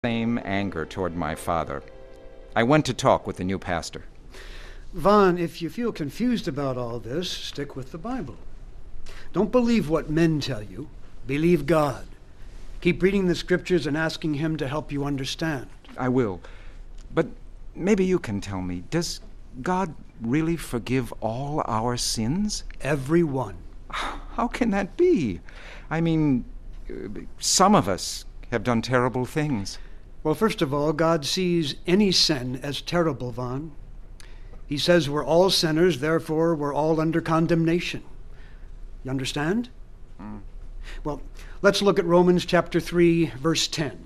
same anger toward my father. I went to talk with the new pastor. Vaughn, if you feel confused about all this, stick with the Bible. Don't believe what men tell you. Believe God. Keep reading the scriptures and asking him to help you understand. I will. But maybe you can tell me, does God really forgive all our sins? Every one. How can that be? I mean, some of us have done terrible things. Well, first of all, God sees any sin as terrible, Vaughn. He says we're all sinners, therefore we're all under condemnation. You understand? Well, let's look at Romans chapter 3, verse 10.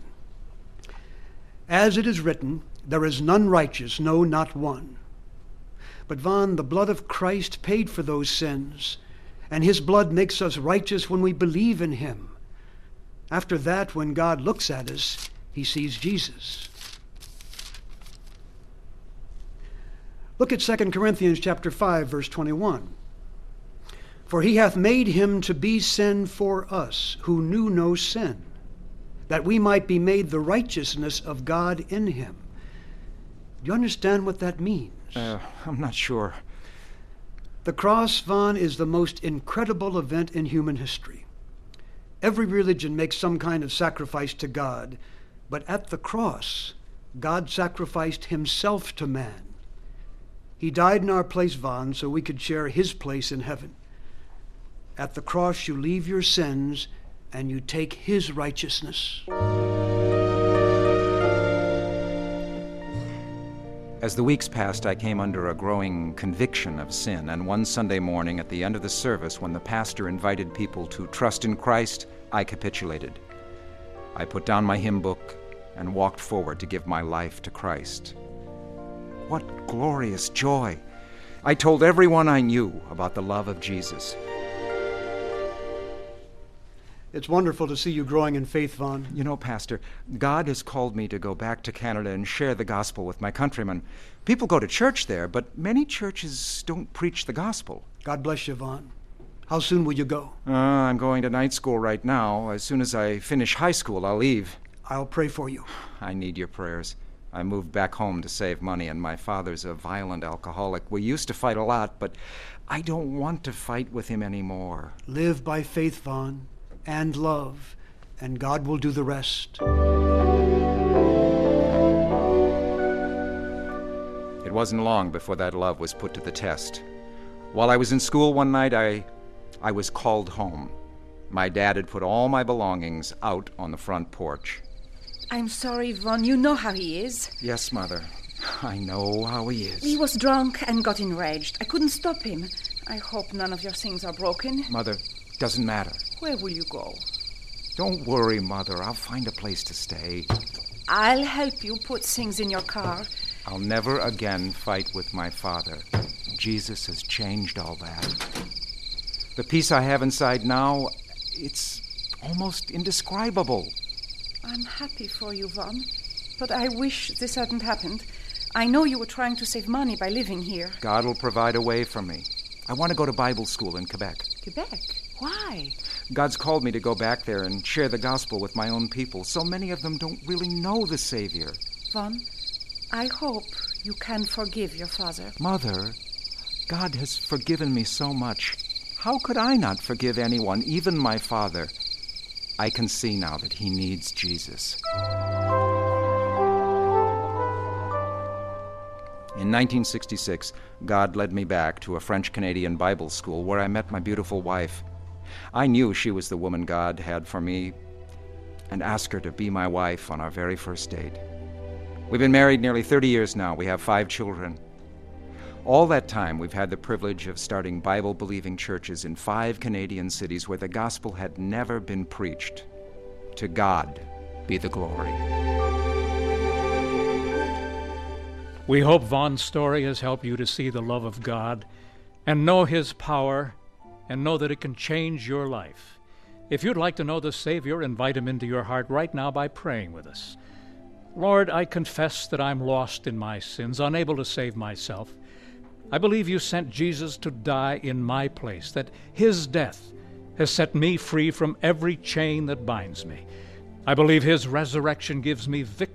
As it is written, there is none righteous, no, not one. But Vaughn, the blood of Christ paid for those sins, and his blood makes us righteous when we believe in him. After that, when God looks at us, he sees Jesus. Look at 2 Corinthians chapter 5, verse 21. For he hath made him to be sin for us, who knew no sin, that we might be made the righteousness of God in him. Do you understand what that means? I'm not sure. The cross, Vaughn, is the most incredible event in human history. Every religion makes some kind of sacrifice to God, but at the cross, God sacrificed himself to man. He died in our place, Vaughn, so we could share his place in heaven. At the cross, you leave your sins and you take his righteousness. As the weeks passed, I came under a growing conviction of sin, and one Sunday morning at the end of the service, when the pastor invited people to trust in Christ, I capitulated. I put down my hymn book and walked forward to give my life to Christ. What glorious joy! I told everyone I knew about the love of Jesus. It's wonderful to see you growing in faith, Vaughn. You know, Pastor, God has called me to go back to Canada and share the gospel with my countrymen. People go to church there, but many churches don't preach the gospel. God bless you, Vaughn. How soon will you go? I'm going to night school right now. As soon as I finish high school, I'll leave. I'll pray for you. I need your prayers. I moved back home to save money, and my father's a violent alcoholic. We used to fight a lot, but I don't want to fight with him anymore. Live by faith, Vaughn, and love, and God will do the rest. It wasn't long before that love was put to the test. While I was in school one night, I was called home. My dad had put all my belongings out on the front porch. I'm sorry, Vaughn. You know how he is. Yes, Mother. I know how he is. He was drunk and got enraged. I couldn't stop him. I hope none of your things are broken. Mother, doesn't matter. Where will you go? Don't worry, Mother. I'll find a place to stay. I'll help you put things in your car. I'll never again fight with my father. Jesus has changed all that. The peace I have inside now, it's almost indescribable. I'm happy for you, Vaughn, but I wish this hadn't happened. I know you were trying to save money by living here. God will provide a way for me. I want to go to Bible school in Quebec. Quebec? Why? God's called me to go back there and share the gospel with my own people. So many of them don't really know the Savior. Vaughn, I hope you can forgive your father. Mother, God has forgiven me so much. How could I not forgive anyone, even my father? I can see now that he needs Jesus. In 1966, God led me back to a French-Canadian Bible school where I met my beautiful wife. I knew she was the woman God had for me and asked her to be my wife on our very first date. We've been married nearly 30 years now. We have 5 children. All that time, we've had the privilege of starting Bible-believing churches in 5 Canadian cities where the gospel had never been preached. To God be the glory. We hope Vaughn's story has helped you to see the love of God and know his power and know that it can change your life. If you'd like to know the Savior, invite him into your heart right now by praying with us. Lord, I confess that I'm lost in my sins, unable to save myself. I believe you sent Jesus to die in my place, that his death has set me free from every chain that binds me. I believe his resurrection gives me victory